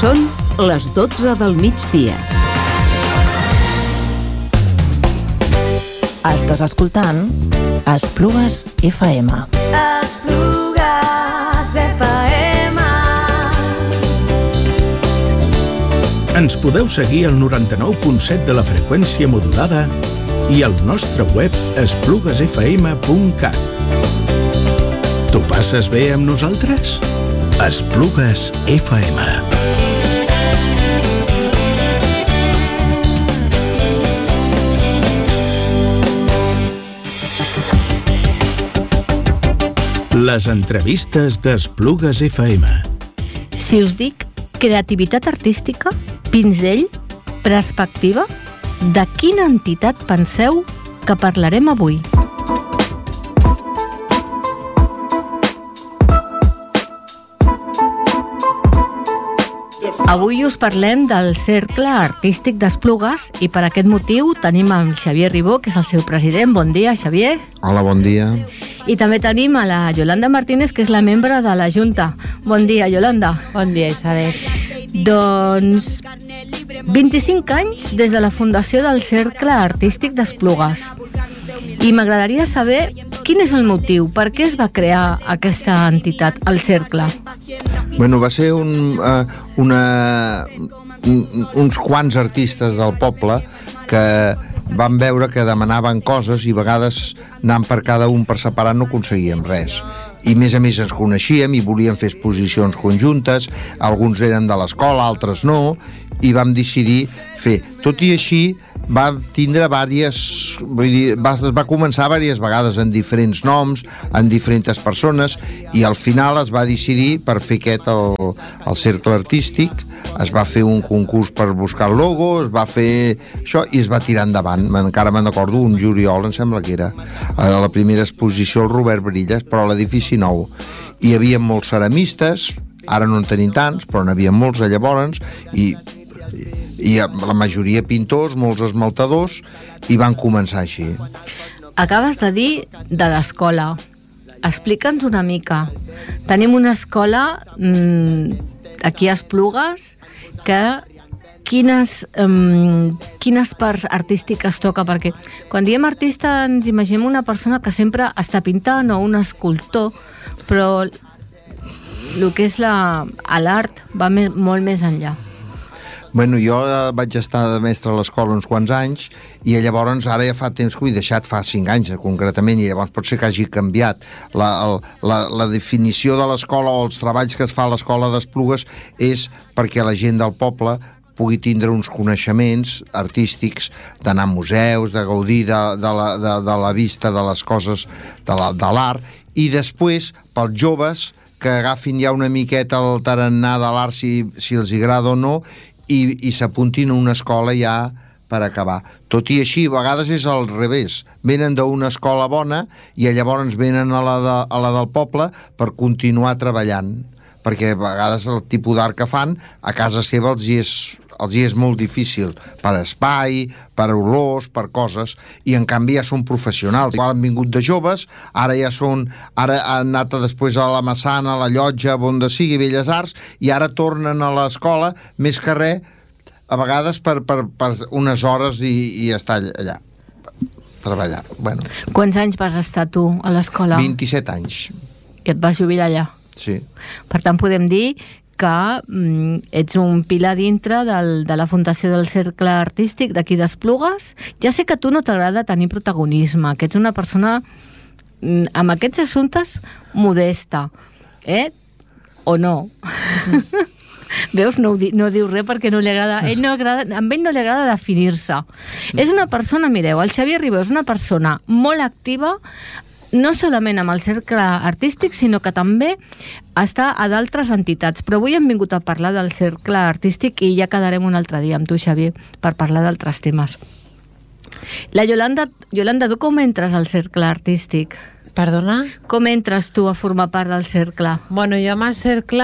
Són les 12 del migdia. Estàs escoltant Esplugues FM. Esplugues FM. Ens podeu seguir al 99.7 de la freqüència modulada i al nostre web espluguesfm.cat. T'ho passes bé amb nosaltres? Esplugues FM. Les entrevistes d'Esplugues FM. Si us dic creativitat artística, pinzell, perspectiva, de quina entitat penseu que parlarem avui? Avui us parlem del Cercle Artístic d'Esplugues i per aquest motiu tenim el Xavier Ribó, que és el seu president. Bon dia, Xavier. Hola, bon dia. I també tenim a la Yolanda Martínez, que és la membre de la Junta. Bon dia, Yolanda. Bon dia, Isabel. Doncs 25 anys des de la fundació del Cercle Artístic d'Esplugues. I m'agradaria saber quin és el motiu, per què es va crear aquesta entitat, el Cercle? Bueno, va ser uns quants artistes del poble que van veure que demanaven coses i a vegades anant per cada un per separat no aconseguíem res. I a més ens coneixíem i volíem fer exposicions conjuntes, alguns eren de l'escola, altres no, i vam decidir fer. Tot i així va tindre va començar diverses vegades en diferents noms, en diferents persones, i al final es va decidir per fer aquest el cercle artístic. Es va fer un concurs per buscar el logo, es va fer això i es va tirar endavant. Encara me'n recordo, un juliol em sembla que era, a la primera exposició al Robert Barillas, però a l'edifici nou. Hi havia molts ceramistes, ara no en tenim tants, però n'hi havia molts de llavors, i la majoria pintors, molts esmaltadors, i van començar així. Acabes de dir de l'escola. Explica'ns una mica. Tenim una escola aquí a Esplugues que quines parts artístiques toca, perquè quan diem artista ens imaginem una persona que sempre està pintant o un escultor, però el que és l'art va molt més enllà. Bueno, jo vaig estar de mestre a l'escola uns quants anys i llavors ara ja fa temps que ho he deixat, fa 5 anys concretament, i llavors pot ser que hagi canviat. La definició de l'escola o els treballs que es fa a l'escola d'Esplugues és perquè la gent del poble pugui tindre uns coneixements artístics, d'anar a museus, de gaudir de la vista de les coses de l'art, i després pels joves que agafin ja una miqueta el tarannà de l'art, si els agrada o no, i s'apuntin a una escola ja per acabar. Tot i així, a vegades és al revés. Venen d'una escola bona i llavors venen a la del poble per continuar treballant, perquè a vegades el tipus d'art que fan a casa seva els hi és molt difícil, per espai, per olors, per coses, i en canvi ja són professionals. Igual han vingut de joves, ara han anat després a la Massana, a la Llotja, on sigui, Belles Arts, i ara tornen a l'escola, més que res, a vegades per unes hores i estar allà, treballant. Bueno. Quants anys vas estar tu a l'escola? 27 anys. I et vas jubilar allà? Sí. Per tant, podem dir que ets un pilar dintre de la fundació del Cercle Artístic d'aquí d'Esplugues. Ja sé que a tu no t'agrada tenir protagonisme, que ets una persona amb aquests assumptes modesta, o no? Veus, no diu res perquè no li agrada. Amb ell no li agrada definir-se. És una persona, mireu, el Xavier Ribó és una persona molt activa, no solament amb el cercle artístic, sinó que també està a d'altres entitats. Però avui hem vingut a parlar del cercle artístic i ja quedarem un altre dia amb tu, Xavier, per parlar d'altres temes. La Yolanda, tu com entres al cercle artístic? Perdona? Com entres tu a formar part del cercle? Bueno, jo amb el cercle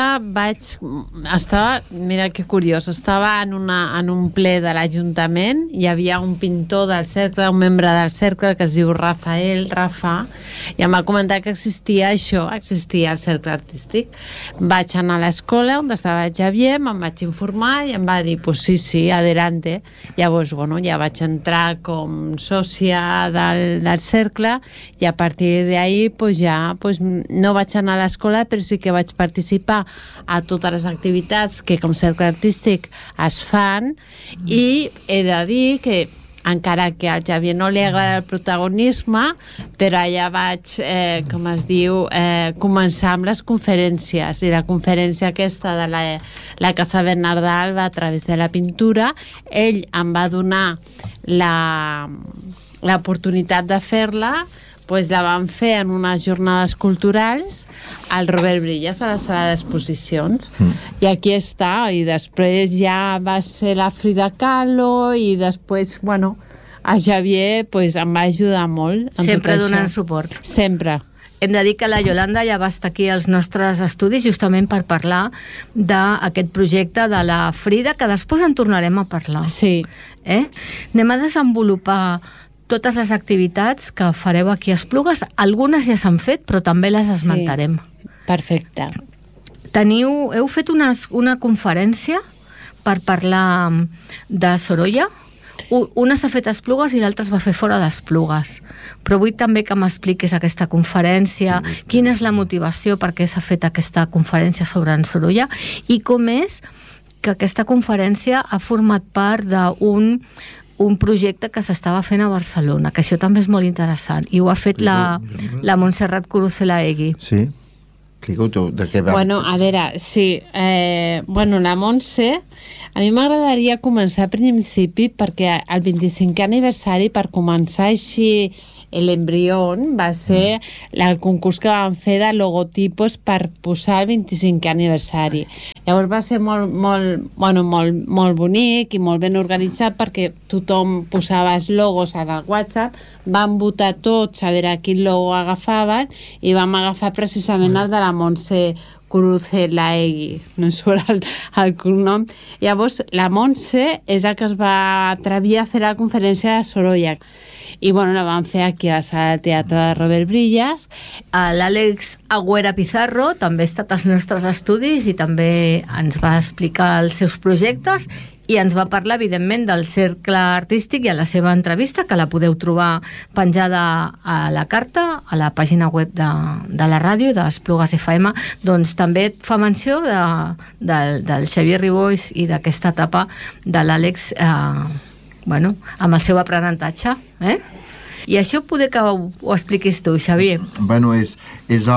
mira que curiós, estava en un ple de l'Ajuntament, hi havia un pintor del cercle, un membre del cercle que es diu Rafa, i em va comentar que existia el cercle artístic. Vaig anar a l'escola on estava el Xavier, me'n vaig informar i em va dir, pues sí, adelante. Llavors, bueno, ja vaig entrar com sòcia del cercle i a partir d'ahir no vaig anar a l'escola, però sí que vaig participar a totes les activitats que com cercle artístic es fan, i he de dir que encara que al Xavier no li agrada el protagonisme, però allà vaig, començar amb les conferències, i la conferència aquesta de la Casa Bernat d'Alba a través de la pintura, ell em va donar l'oportunitat de fer-la. La vam fer en unes jornades culturals al Robert Brillas, a la sala d'exposicions, i aquí està. I després ja va ser la Frida Kahlo, i després, el Xavier em va ajudar molt. Sempre donant suport. Sempre. Hem de dir que la Yolanda ja va estar aquí als nostres estudis justament per parlar d'aquest projecte de la Frida, que després en tornarem a parlar. Sí. Anem a desenvolupar totes les activitats que fareu aquí a Esplugues. Algunes ja s'han fet, però també les esmentarem. Sí, perfecte. Heu fet una conferència per parlar de Sorolla. Una s'ha fet a Esplugues i l'altra es va fer fora d'Esplugues. Però vull també que m'expliquis aquesta conferència, quina és la motivació per què s'ha fet aquesta conferència sobre en Sorolla, i com és que aquesta conferència ha format part d'un projecte que s'estava fent a Barcelona, que això també és molt interessant, i ho ha fet la Montserrat Curuzelaegui. Sí? Explica-ho tu, de què va? Bueno, a veure, sí. La Montse, a mi m'agradaria començar a principi, perquè el 25è aniversari, per començar així l'embrión, va ser el concurs que vam fer de logotipos per posar el 25è aniversari. Llavors va ser molt bonic i molt ben organitzat, perquè tothom posava els logos en el WhatsApp, vam votar tots a veure quin logo agafaven, i vam agafar precisament el de la Montse Curuzelaegui, no surt el cognom. Llavors, la Montse és la que es va atrevir a fer la conferència de Sorolla. I la vam fer aquí a la sala de teatre de Robert Brillas. L'Àlex Agüera Pizarro també ha estat als nostres estudis i també ens va explicar els seus projectes i ens va parlar, evidentment, del cercle artístic i a la seva entrevista, que la podeu trobar penjada a la carta, a la pàgina web de la ràdio, d'Esplugues FM. Doncs també et fa menció del Xavier Riboix i d'aquesta etapa de l'Àlex, amb el seu aprenentatge. I això poder que ho expliquis tu, Xavier. És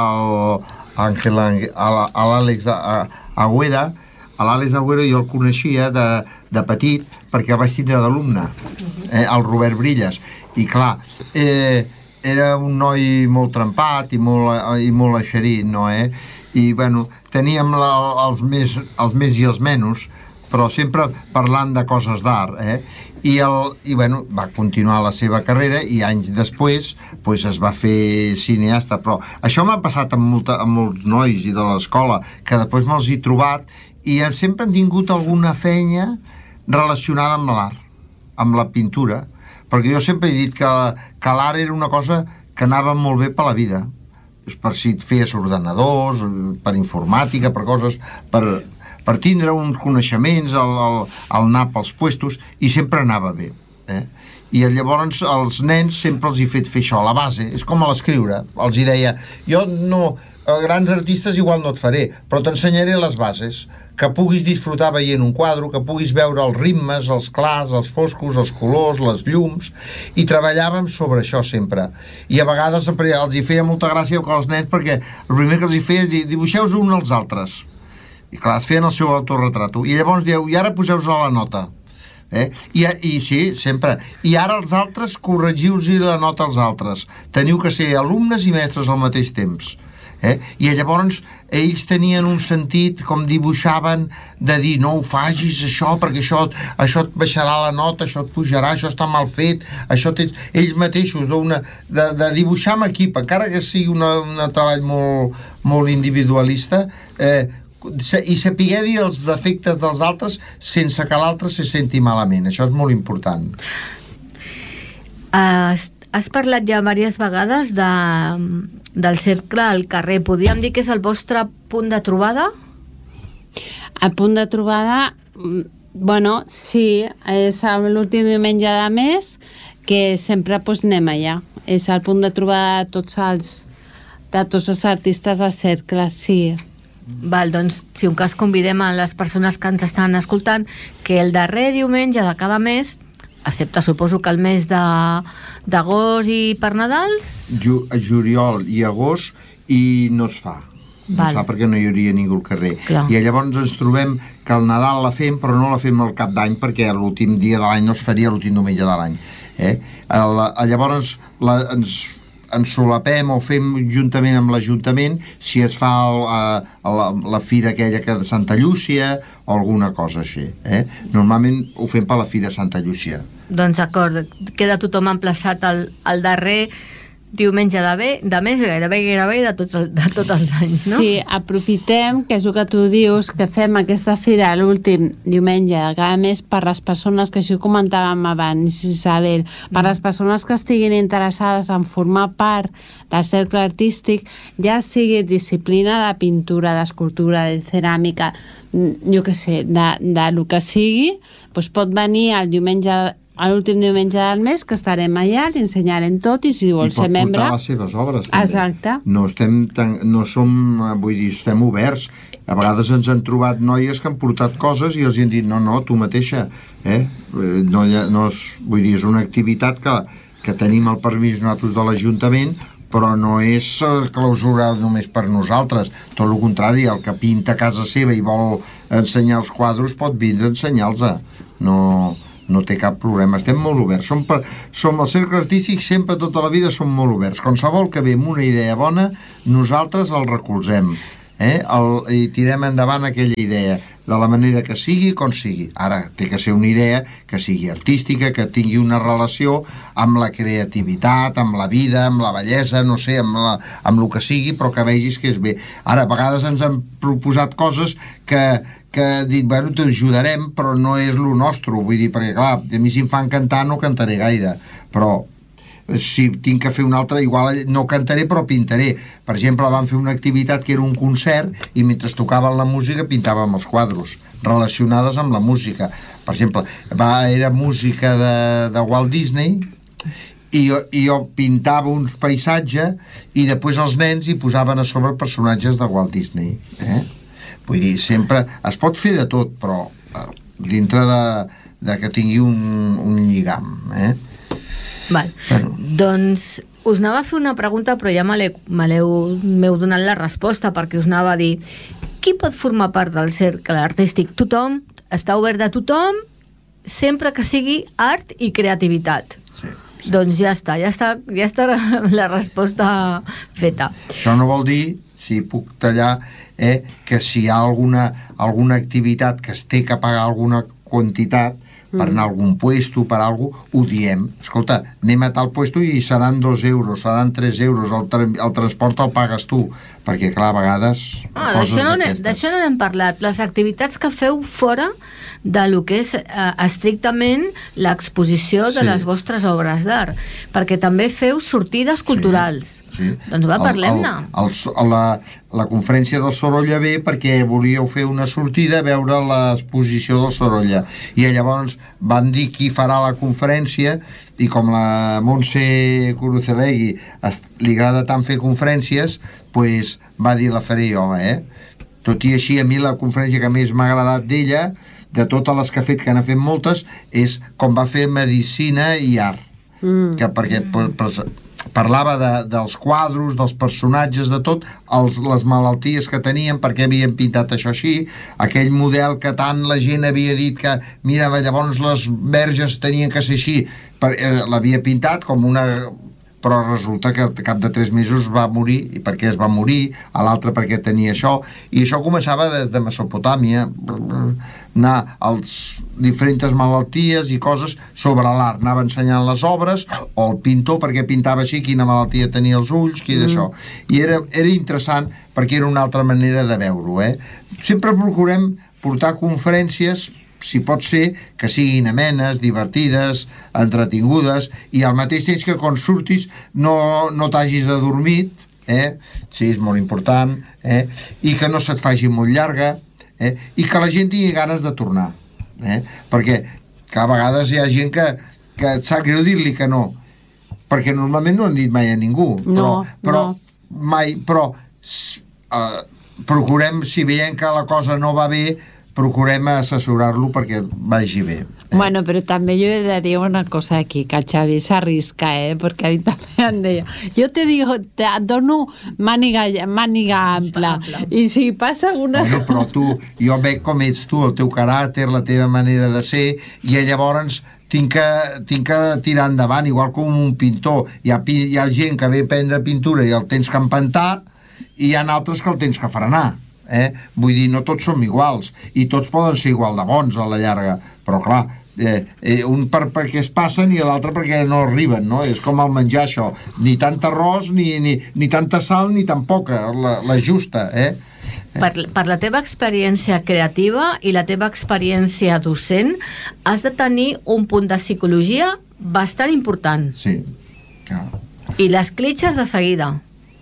l'Àlex Agüera. L'Àlex Agüera jo el coneixia de petit perquè el vaig tindre d'alumne, al Robert Brillas. I clar, era un noi molt trempat i molt eixerit, no? I teníem els més i els menys, però sempre parlant de coses d'art, i va continuar la seva carrera i anys després es va fer cineasta. Però això m'ha passat amb molts nois i de l'escola, que després me'ls he trobat i sempre han tingut alguna feina relacionada amb l'art, amb la pintura, perquè jo sempre he dit que l'art era una cosa que anava molt bé per la vida, per si et feies ordenadors, per informàtica, per coses, per tindre uns coneixements, el anar pels puestos, i sempre anava bé. I llavors els nens sempre els he fet fer això, la base, és com a l'escriure. Els hi deia, jo no, grans artistes igual no et faré, però t'ensenyaré les bases, que puguis disfrutar veient un quadre, que puguis veure els ritmes, els clars, els foscos, els colors, les llums, i treballàvem sobre això sempre. I a vegades els hi feia molta gràcia als nens, perquè el primer que els hi feia és dibuixeu-vos uns als altres. I clar, es feien el seu autorretrato. I llavors dieu, i ara poseu-vos a la nota. I sí, sempre. I ara els altres corregiu-vos la nota als altres. Teniu que ser alumnes i mestres al mateix temps. I llavors ells tenien un sentit, com dibuixaven, de dir, no ho facis això, perquè això et baixarà la nota, això et pujarà, això està mal fet, això ells mateixos, de dibuixar amb equip, encara que sigui un treball molt individualista, i saber dir els defectes dels altres sense que l'altre se senti malament. Això és molt important. Has parlat ja diverses vegades del cercle al carrer. Podríem dir que és el vostre punt de trobada? El punt de trobada, bueno, sí, és l'últim diumenge de mes que sempre anem allà. És el punt de trobada de tots els artistes del cercle, sí. Val, doncs, si un cas convidem a les persones que ens estan escoltant que el darrer diumenge de cada mes, excepte suposo que el mes d'agost i per Nadals... Juliol i agost, i no es fa. No es fa perquè no hi hauria ningú al carrer. Clar. I llavors ens trobem que el Nadal la fem, però no la fem al cap d'any, perquè l'últim dia de l'any no es faria l'últim diumenge de l'any. Llavors ens solapem o fem juntament amb l'Ajuntament si es fa la fira aquella que de Santa Llúcia o alguna cosa així. Normalment ho fem per la fira de Santa Llúcia. Doncs d'acord, queda tothom emplaçat al darrer diumenge de mes, gairebé de tots els anys, no? Sí, aprofitem, que és el que tu dius, que fem aquesta fira l'últim diumenge de cada mes per les persones, que això ho comentàvem abans, Isabel, per les persones que estiguin interessades en formar part del cercle artístic, ja sigui disciplina de pintura, d'escultura, de ceràmica, jo què sé, de lo que sigui, doncs pot venir el diumenge, a l'últim diumenge del mes, que estarem allà, li ensenyarem tot, i si vol ser membre... I pot portar les seves obres, també. Exacte. Estem oberts. A vegades ens han trobat noies que han portat coses i els han dit, no, tu mateixa. És una activitat que tenim el permís nosaltres de l'Ajuntament, però no és clausurar només per nosaltres. Tot el contrari, el que pinta a casa seva i vol ensenyar els quadros pot vindre a ensenyar-los. No té cap problema, estem molt oberts. Som el cercle artístic, sempre tota la vida som molt oberts. Qualsevol que ve amb una idea bona, nosaltres el recolzem. I tirem endavant aquella idea de la manera que sigui, com sigui. Ara, té que ser una idea que sigui artística, que tingui una relació amb la creativitat, amb la vida, amb la bellesa, no sé, amb el que sigui, però que vegis que és bé. Ara, a vegades ens han proposat coses que dit, bueno, t'ajudarem, però no és lo nostre, vull dir, perquè clar, a mi si em fan cantar no cantaré gaire, però si tinc que fer una altra, igual no cantaré però pintaré. Per exemple, vam fer una activitat que era un concert i mentre tocaven la música pintàvem els quadros relacionades amb la música. Per exemple, era música de Walt Disney i jo pintava uns paisatges i després els nens hi posaven a sobre personatges de Walt Disney. Vull dir, sempre es pot fer de tot, però dintre de que tingui un lligam. Val. Bueno. Doncs us anava a fer una pregunta, però ja m'heu donat la resposta, perquè us anava a dir, qui pot formar part del cercle artístic? Tothom, està obert a tothom, sempre que sigui art i creativitat. Sí. Doncs ja està la resposta feta. Això no vol dir, si puc tallar, que si hi ha alguna activitat que es té que pagar alguna quantitat per anar a algun puesto, per alguna cosa, ho diem. Escolta, anem a tal puesto i seran 2 euros, seran 3 euros, el transport el pagues tu, perquè clar, a vegades d'això no n'hem parlat. Les activitats que feu fora de lo que és estrictament l'exposició de les vostres obres d'art, perquè també feu sortides culturals. Sí. Doncs parlem-ne. La conferència del Sorolla ve perquè volíeu fer una sortida a veure l'exposició del Sorolla i llavors van dir qui farà la conferència i com la Montse Curucelegui li agrada tant fer conferències, pues va dir la faré jo. Tot i així, a mi la conferència que més m'ha agradat d'ella, de totes les que ha fet, que n'ha fet moltes, és com va fer medicina i art. Perquè parlava dels quadros, dels personatges, de tot, les malalties que tenien, perquè havien pintat això així, aquell model que tant la gent havia dit que, mira, llavors les verges tenien que ser així, l'havia pintat com però resulta que al cap de 3 mesos va morir. I per què es va morir? A l'altre perquè tenia això. I això començava des de Mesopotàmia, anar als diferents malalties i coses sobre l'art. Anava ensenyant les obres, o el pintor perquè pintava així, quina malaltia tenia els ulls, qui d'això. I era interessant perquè era una altra manera de veure-ho. Sempre procurem portar conferències, si pot ser, que siguin amenes, divertides, entretingudes, i al mateix temps que quan surtis no t'hagis adormit, sí, és molt important, i que no se't faci molt llarga, i que la gent tingui ganes de tornar, perquè que a vegades hi ha gent que et sap greu dir-li que no, perquè normalment no han dit mai a ningú, però procurem, si veiem que la cosa no va bé, procurem assessorar-lo perquè vagi bé. Bueno, però també jo he de dir una cosa aquí, que el Xavi s'arrisca, perquè a mi també em deia, jo te digo, te dono màniga ampla, i si passa una... Bueno, però jo veig com ets tu, el teu caràcter, la teva manera de ser, i llavors tinc que tirar endavant, igual com un pintor. Hi ha gent que ve a prendre pintura i el tens que empentar, i hi ha altres que el tens que frenar. Vull dir, no tots som iguals i tots poden ser igual de bons a la llarga, però clar, un perquè es passen i l'altre perquè no arriben, no? És com el menjar, això, ni tant arròs ni tanta sal ni tan poca, la justa. Per la teva experiència creativa i la teva experiència docent has de tenir un punt de psicologia bastant important. Sí. I les clitxes de seguida.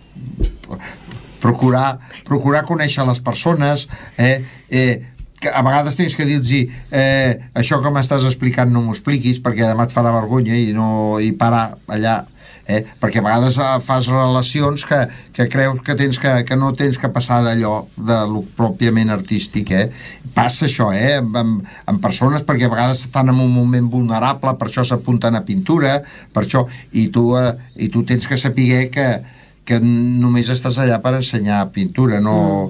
Procurar conèixer les persones, que a vegades tens que dir-los això que m'estàs explicant no m'ho expliquis perquè demà et farà vergonya i parar allà, perquè a vegades fas relacions que creus que no tens que passar d'allò de lo pròpiament artístic. Passa això amb persones, perquè a vegades estan en un moment vulnerable, per això s'apunten a pintura, per això, i tu tens que saber que només estàs allà per ensenyar pintura, no...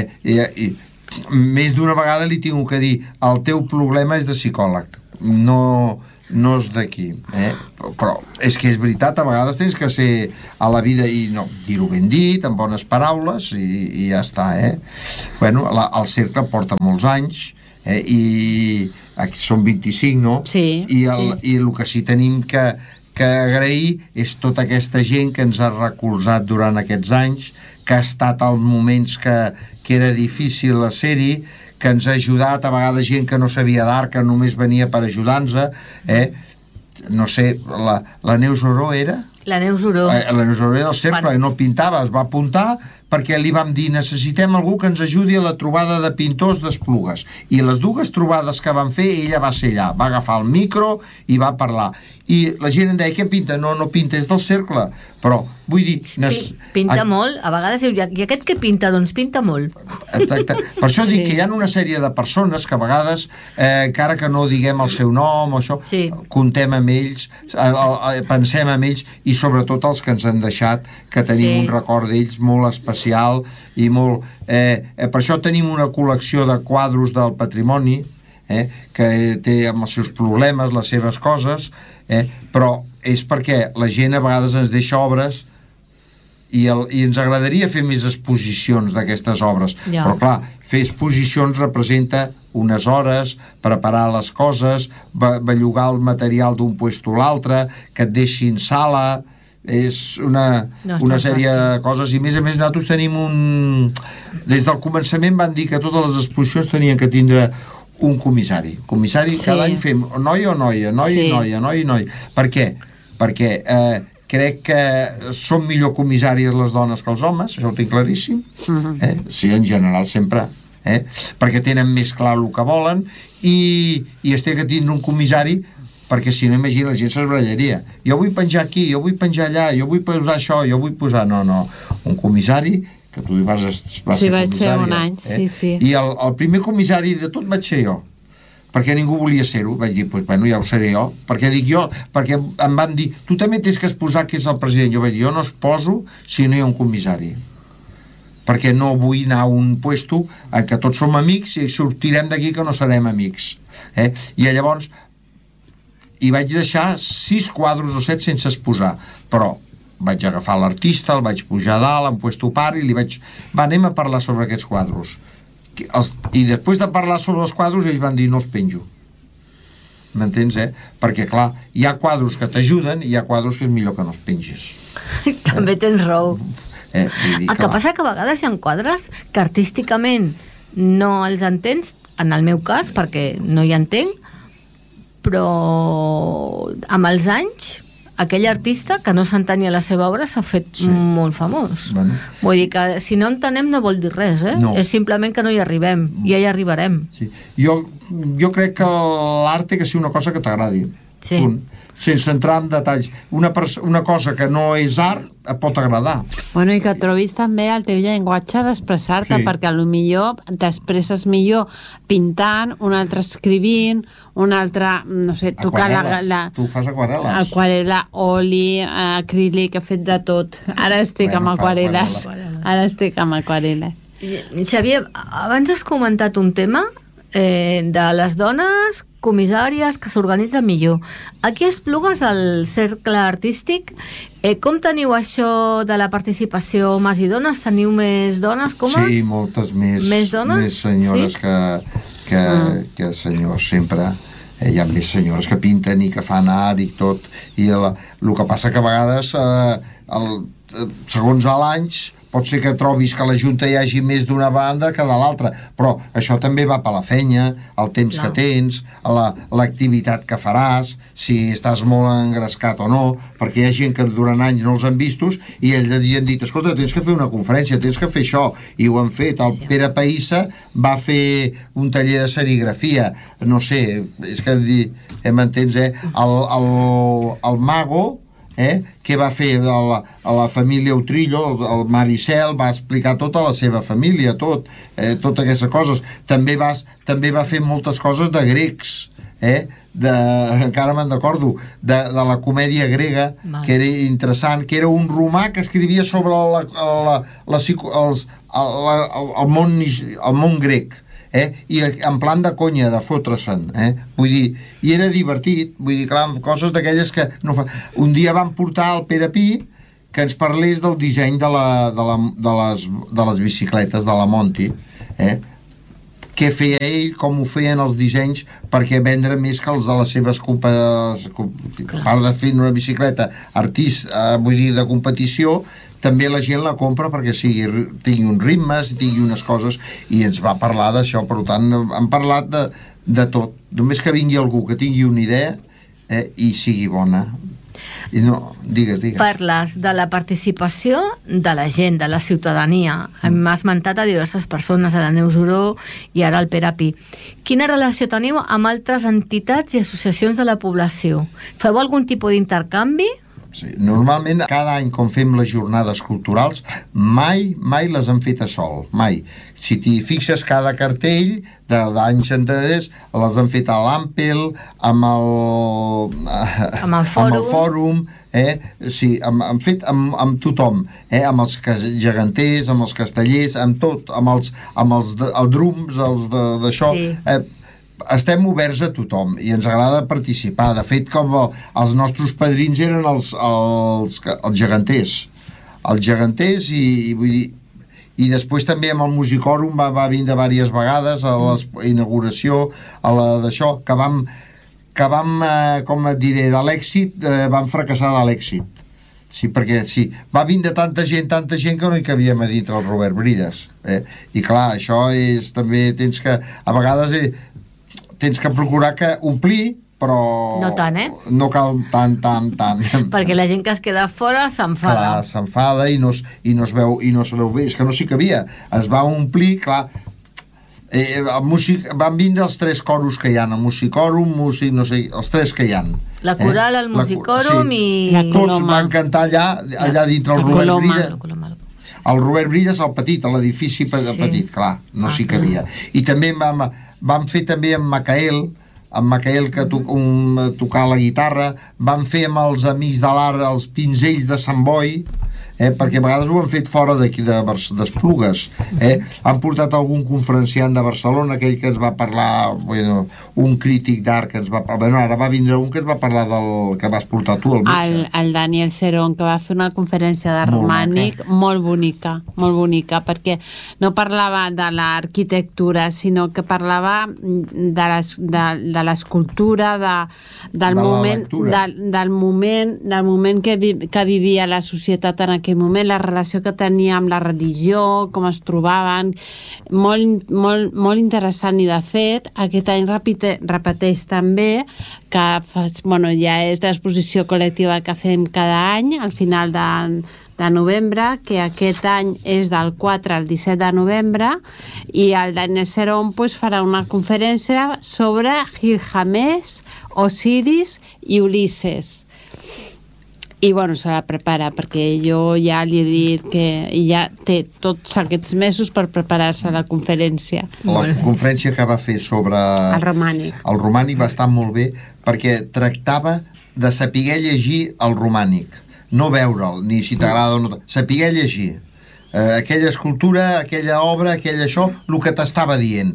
Més d'una vegada li tinc que dir, el teu problema és de psicòleg, no és d'aquí, però és que és veritat, a vegades tens que ser a la vida i no, dir-ho ben dit, amb bones paraules, i ja està, Bueno, el cercle porta molts anys, i aquí són 25, no? Sí. I el que sí tenim que agrair és tota aquesta gent que ens ha recolzat durant aquests anys, que ha estat als moments que era difícil ser-hi, que ens ha ajudat, a vegades gent que no sabia d'art, que només venia per ajudar-nos, no sé, la Neus Oró era? La Neus Oró. La Neus Oró era del cercle, no pintava, es va apuntar perquè li vam dir, necessitem algú que ens ajudi a la trobada de pintors d'Esplugues, i les 2 trobades que van fer, ella va ser allà, va agafar el micro i va parlar, i la gent em deia, què pinta? No pinta, és del cercle, però vull dir... Pinta molt, a vegades diu, i aquest que pinta? Doncs pinta molt. Exacte, per això dic que hi ha una sèrie de persones que a vegades, encara que no diguem el seu nom o això, contem amb ells, pensem en ells, i sobretot els que ens han deixat, que tenim un record d'ells molt especial i molt... Per això tenim una col·lecció de quadros del patrimoni, que té amb els seus problemes, les seves coses, però és perquè la gent a vegades ens deixa obres i ens agradaria fer més exposicions d'aquestes obres, però clar, fer exposicions representa unes hores, preparar les coses, bellugar el material d'un puesto a l'altre, que et deixin sala, és una sèrie de coses, i a més nosaltres tenim des del començament van dir que totes les exposicions tenien que tindre un comissari, cada any fem noi o noia, noi i noia. Per què? Perquè crec que són millor comissàries les dones que els homes, això ho tinc claríssim, sí, en general sempre, perquè tenen més clar el que volen, i es té que tindre un comissari, perquè si no, imagina, la gent s'esbrallaria. Jo vull penjar aquí, jo vull penjar allà, jo vull posar això, jo vull posar... No, un comissari, que tu vas ser vaig ser un any, sí. I el primer comissari de tot vaig ser jo, perquè ningú volia ser-ho. Vaig dir, bueno, ja ho seré jo, perquè em van dir, tu també tens que exposar que és el president. Jo vaig dir, jo no es poso si no hi ha un comissari, perquè no vull anar a un puesto en què tots som amics i sortirem d'aquí que no serem amics. I llavors hi vaig deixar 6 quadros o 7 sense exposar, però vaig agafar l'artista, el vaig pujar a dalt, em puesto par i li vaig... Va, anem a parlar sobre aquests quadros. I després de parlar sobre els quadros, ells van dir, no els penjo. M'entens, Perquè, clar, hi ha quadros que t'ajuden i hi ha quadros que és millor que no els pengis. També tens raó. El que passa que a vegades hi ha quadres que artísticament no els entens, en el meu cas, perquè no hi entenc, però amb els anys aquell artista que no s'entenia la seva obra s'ha fet molt famós. Bueno. Vull dir que si no entenem no vol dir res, No. És simplement que no hi arribem, i ja hi arribarem. Sí. Jo crec que l'art té que ser una cosa que t'agradi. Sí. Punt. Sense entrar en detalls. Una cosa que no és art et pot agradar. Bueno, i que trobis també el teu llenguatge d'expressar-te, perquè potser t'expresses millor pintant, un altre escrivint, un altre, no sé, tocar Tu fas aquarel·les. Aquarel·la, oli, acrílic, he fet de tot. Ara estic amb aquarel·les. Xavier, abans has comentat un tema de les dones comissàries que s'organitzen millor. Aquí a Esplugues, al Cercle Artístic, com teniu això de la participació homes i dones? Teniu més dones comes? Sí, moltes més. Més dones? Més senyores que senyors, sempre. Hi ha més senyores que pinten i que fan art i tot. I el que passa que a vegades, segons l'any, pot ser que trobis que a la Junta hi hagi més d'una banda que de l'altra, però això també va per la feina, el temps que tens, l'activitat que faràs, si estàs molt engrescat o no, perquè hi ha gent que durant anys no els han vistos i ells li han dit, escolta, tens que fer una conferència, tens que fer això, i ho han fet. El Pere Païssa va fer un taller de serigrafia, no sé, és que m'entens, el Mago, que va fer a la família Utrillo, el Maricel va explicar tota la seva família, totes aquestes coses. També va fer moltes coses de grecs, encara me'n recordo, de la comèdia grega, que era interessant, que era un romà que escrivia sobre el món grec, i en plan de conya, de fotre-se'n, vull dir, i era divertit, vull dir, clar, coses d'aquelles que no fa... Un dia vam portar el Pere Pi que ens parlés del disseny de les bicicletes de la Monty, què feia ell, com ho feien els dissenys perquè vendre més que els de les seves a part de fer una bicicleta vull dir, de competició, també la gent la compra perquè tingui uns ritmes, tingui unes coses, i ens va parlar d'això. Per tant, hem parlat de tot. Només que vingui algú que tingui una idea i sigui bona. I no, digues. Parles de la participació de la gent, de la ciutadania. Hem esmentat a diverses persones, a la Neus Uró i ara al Pere Pi. Quina relació teniu amb altres entitats i associacions de la població? Feu algun tipus d'intercanvi? Sí, normalment cada any quan fem les jornades culturals mai les hem fet a sol, mai. Si t'hi fixes, cada cartell d'anys anteriors les hem fet a l'Ampel, amb el Fòrum, sí, hem fet amb tothom, amb els geganters, amb els castellers, amb tot, amb els drums, els d'això. Sí. Estem oberts a tothom i ens agrada participar. De fet, com els nostres padrins eren els geganters. Els geganters i vull dir, i després també amb el Musicòrum va vindre diverses vegades a l'inauguració, a la d'això, que vam, com et diré, de l'èxit, vam fracassar de l'èxit. Sí, perquè sí, va vindre tanta gent que no hi cabíem a dintre el Robert Brillas. I clar, això és també, tens que, a vegades tens que procurar que omplir, però no tant, no cal tant. Perquè la gent que es queda fora s'enfada. Clar, s'enfada i no es veu bé. És que no s'hi cabia. Es va omplir, clar. Van vindre els 3 coros que hi ha, el Musicòrum, no sé, els 3 que hi ha. La coral, el Musicòrum i... Tots van cantar allà dintre el Robert Brillas. El Robert Brillas, el petit, l'edifici petit, clar, no s'hi cabia. I també vam fer també amb Macael que tocava la guitarra, vam fer amb els Amics de l'Art els pinzells de Sant Boi, perquè a vegades ho han fet fora d'aquí d'Esplugues. Han portat algun conferenciant de Barcelona, aquell que ens va parlar, un crític d'art que ens va parlar, ara va vindre un que ens va parlar del que vas portar tu, el Daniel Cerón, que va fer una conferència de romànic molt bonica, perquè no parlava de l'arquitectura, sinó que parlava de l'escultura, del moment que vivia la societat en aquell moment, la relació que tenia amb la religió, com es trobaven, molt interessant. I de fet aquest any repeteix també, que ja és l'exposició col·lectiva que fem cada any al final de novembre, que aquest any és del 4 al 17 de novembre, i el Daniel Cerón farà una conferència sobre Gilgamesh, Osiris i Ulisses. I se la prepara, perquè jo ja li he dit que ja té tots aquests mesos per preparar-se a la conferència. La conferència que va fer sobre el romànic va estar molt bé, perquè tractava de saber llegir el romànic, no veure'l, ni si t'agrada o no, saber llegir aquella escultura, aquella obra, això, el que t'estava dient,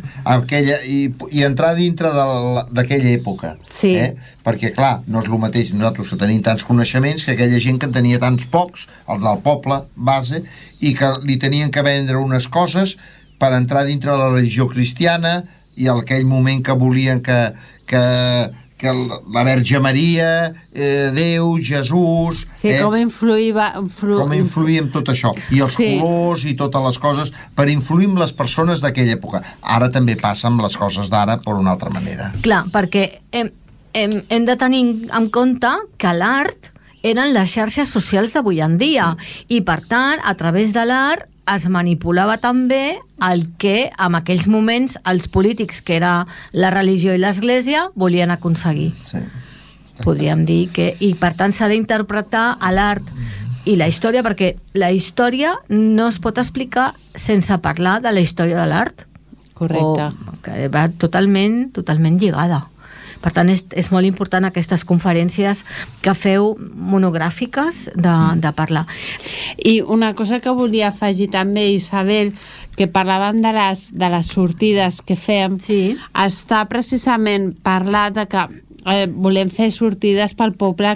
i entrar dintre d'aquella època. Sí. Perquè, clar, no és el mateix nosaltres que tenim tants coneixements que aquella gent que en tenia tants pocs, els del poble base, i que li tenien que vendre unes coses per entrar dintre de la religió cristiana, i en aquell moment que volien que la Verge Maria, Déu, Jesús... Sí, com influïa en tot això. I els colors i totes les coses, per influir en les persones d'aquella època. Ara també passa amb les coses d'ara, per una altra manera. Clar, perquè hem de tenir en compte que l'art eren les xarxes socials d'avui en dia, i per tant, a través de l'art es manipulava també el que en aquells moments els polítics, que era la religió i l'església, volien aconseguir. Sí. Podríem dir que... I per tant s'ha d'interpretar l'art i la història, perquè la història no es pot explicar sense parlar de la història de l'art. Correcte. Que va totalment lligada. Per tant, és molt important aquestes conferències que feu monogràfiques de parlar. I una cosa que volia afegir també, Isabel, que parlàvem de les sortides que fem, està precisament parlat de que volem fer sortides pel poble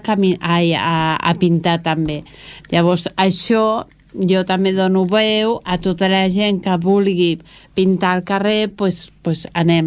a pintar també. Llavors, això jo també dono veu a tota la gent que vulgui pintar al carrer, doncs anem